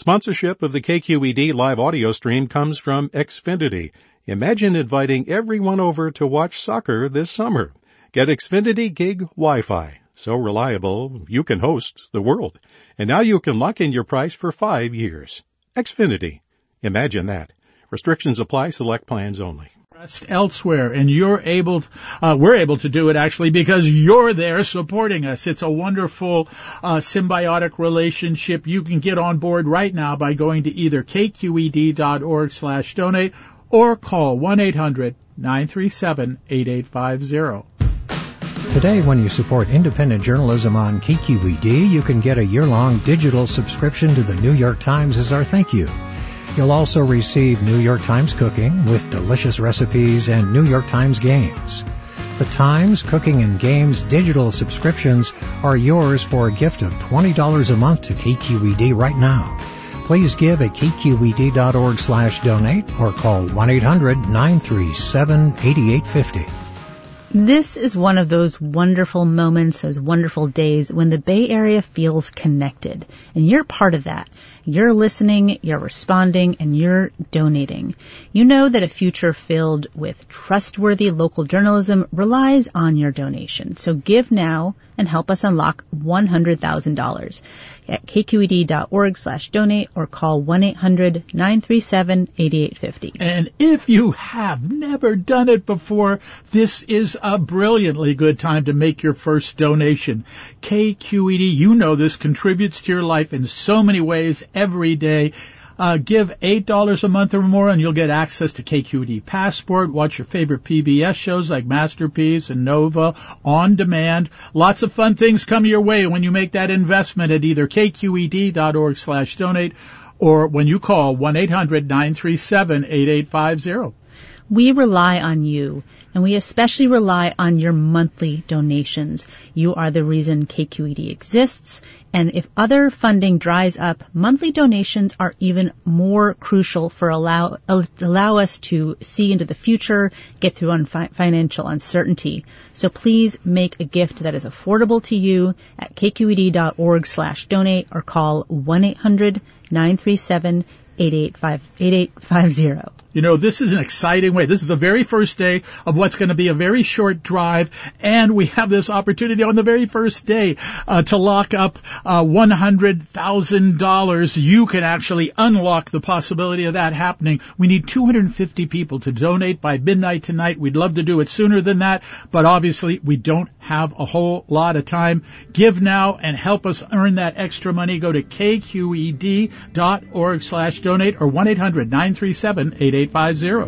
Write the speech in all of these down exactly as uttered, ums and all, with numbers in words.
Sponsorship of the K Q E D live audio stream comes from Xfinity. Imagine inviting everyone over to watch soccer this summer. Get Xfinity Gig Wi-Fi. So reliable, you can host the world. And now you can lock in your price for five years. Xfinity. Imagine that. Restrictions apply. Select plans only. Elsewhere, and you're able, uh, we're able to do it actually because you're there supporting us. It's a wonderful, uh, symbiotic relationship. You can get on board right now by going to either kqed.org slash donate or call one eight hundred nine three seven eight eight five zero. Today, when you support independent journalism on K Q E D, you can get a year-long digital subscription to the New York Times as our thank you. You'll also receive New York Times Cooking with delicious recipes and New York Times Games. The Times Cooking and Games digital subscriptions are yours for a gift of twenty dollars a month to K Q E D right now. Please give at kqed.org slash donate or call one eight hundred nine three seven eight eight five zero. This is one of those wonderful moments, those wonderful days when the Bay Area feels connected. And you're part of that. You're listening, you're responding, and you're donating. You know that a future filled with trustworthy local journalism relies on your donation. So give now and help us unlock one hundred thousand dollars at kqed.org slash donate or call one eight hundred nine three seven eight eight five zero. And if you have never done it before, this is a brilliantly good time to make your first donation. K Q E D, you know this, contributes to your life in so many ways every day. Uh, give eight dollars a month or more and you'll get access to K Q E D Passport. Watch your favorite P B S shows like Masterpiece and Nova on demand. Lots of fun things come your way when you make that investment at either kqed.org slash donate or when you call one eight hundred nine three seven eight eight five zero. We rely on you, and we especially rely on your monthly donations. You are the reason K Q E D exists, and if other funding dries up, monthly donations are even more crucial for allow allow us to see into the future, get through un- financial uncertainty. So please make a gift that is affordable to you at kqed.org slash donate or call one eight hundred nine three seven eight eight five zero. You know, this is an exciting way. This is the very first day of what's going to be a very short drive, and we have this opportunity on the very first day uh, to lock up uh, one hundred thousand dollars. You can actually unlock the possibility of that happening. We need two hundred fifty people to donate by midnight tonight. We'd love to do it sooner than that, but obviously we don't have a whole lot of time. Give now and help us earn that extra money. Go to kqed.org slash donate or one eight hundred nine three seven eight eight five zero.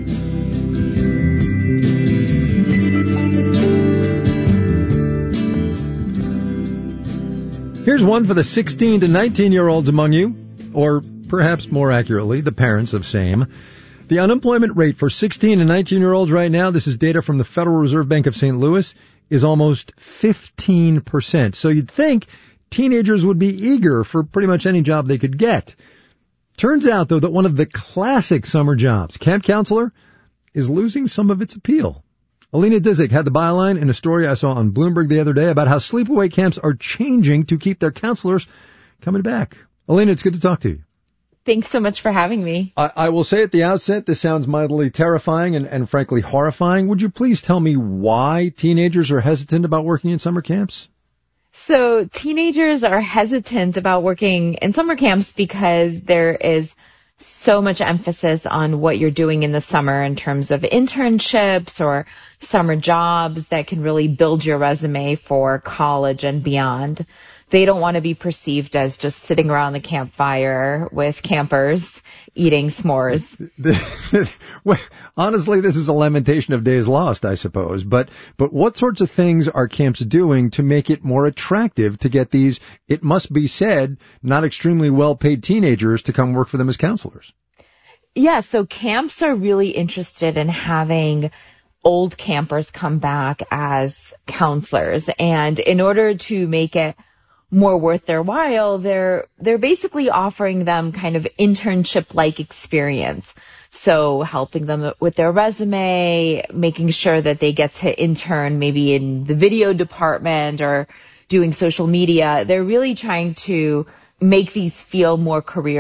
Here's one for the sixteen to nineteen-year-olds among you, or perhaps more accurately, the parents of same. The unemployment rate for sixteen and nineteen-year-olds right now, this is data from the Federal Reserve Bank of Saint Louis, is almost fifteen percent. So you'd think teenagers would be eager for pretty much any job they could get. Turns out, though, that one of the classic summer jobs, camp counselor, is losing some of its appeal. Alina Disick had the byline in a story I saw on Bloomberg the other day about how sleepaway camps are changing to keep their counselors coming back. Alina, it's good to talk to you. Thanks so much for having me. I, I will say at the outset, this sounds mightily terrifying and, and frankly horrifying. Would you please tell me why teenagers are hesitant about working in summer camps? So teenagers are hesitant about working in summer camps because there is so much emphasis on what you're doing in the summer in terms of internships or summer jobs that can really build your resume for college and beyond. They don't want to be perceived as just sitting around the campfire with campers eating s'mores. Well, honestly, this is a lamentation of days lost, I suppose. But but what sorts of things are camps doing to make it more attractive to get these, it must be said, not extremely well-paid teenagers to come work for them as counselors? Yeah, so camps are really interested in having old campers come back as counselors. And in order to make it more worth their while, they're they're basically offering them kind of internship-like experience. So helping them with their resume, making sure that they get to intern maybe in the video department or doing social media. They're really trying to make these feel more career